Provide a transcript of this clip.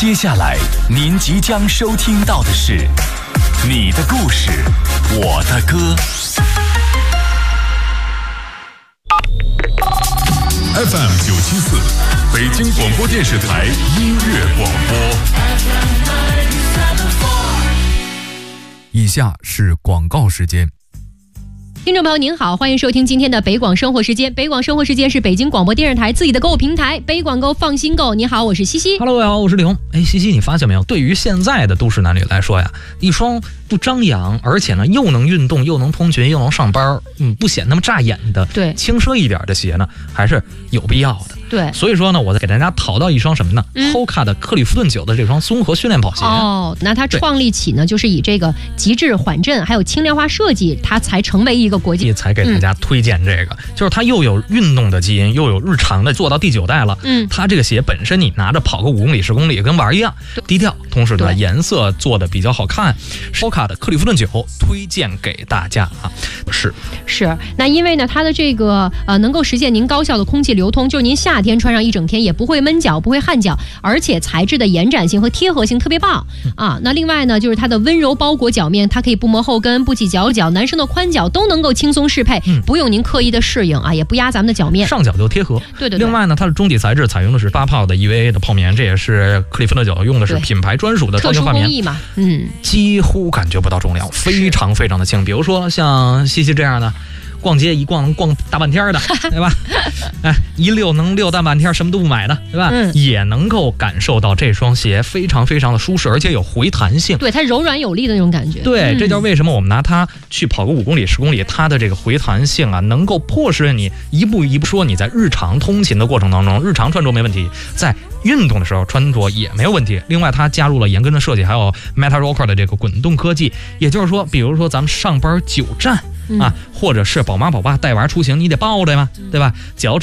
接下来您即将收听到的是你的故事，我的歌。 FM 974，北京广播电视台音乐广播。 以下是广告时间。 听众朋友您好，欢迎收听今天的北广生活时间。北广生活时间是北京广播电视台自己的购物平台，北广购放心购。你好，我是西西。 Hello， 我是李红。西西，你发现没有？对于现在的都市男女来说呀，一双不张扬，而且呢又能运动，又能通勤，又能上班，不显那么扎眼的， 对， 轻奢一点的鞋呢，还是有必要的。 对， 所以说呢，我再给大家讨到一双什么呢？Hoka 的克利夫顿9的这双综合训练跑鞋。 哦，那它创立起呢，就是以这个极致缓震还有轻量化设计，它才成为一个国际， 才给大家推荐这个，就是它又有运动的基因，又有日常的，做到第9代了。它这个鞋本身你拿着跑个5公里、10公里跟玩一样，低调，同时呢颜色做的比较好看。Hoka 的克利夫顿9推荐给大家啊，是。 那因为呢，它的这个能够实现您高效的空气流通，就是您夏天穿上一整天也不会闷脚，不会汗脚，而且材质的延展性和贴合性特别棒啊。那另外呢，就是它的温柔包裹脚面，它可以不磨后跟，不挤脚脚，男生的宽脚都能够轻松适配，不用您刻意的适应啊，也不压咱们的脚面， 上脚就贴合。 对。 另外呢，它的中底材质采用的是8泡的 EVA 的泡棉，这也是克利夫顿9用的是品牌专属的超轻发棉， 特殊工艺嘛， 几乎感觉不到重量，非常非常的轻。比如说像西西这样的。逛街一逛能逛大半天的，对吧？一溜能溜大半天，什么都不买的，对吧？也能够感受到这双鞋非常非常的舒适，而且有回弹性。 对，它柔软有力的那种感觉。 对，这就是为什么我们拿它去跑个5公里、10公里，它的这个回弹性啊，能够迫使你一步一步说你在日常通勤的过程当中，日常穿着没问题，在运动的时候穿着也没有问题。另外，它加入了严根的设计，还有 Meta Rocker 的这个滚动科技，也就是说，比如说咱们上班久站。或者是宝妈宝爸带娃出行，你得抱着嘛，对吧？脚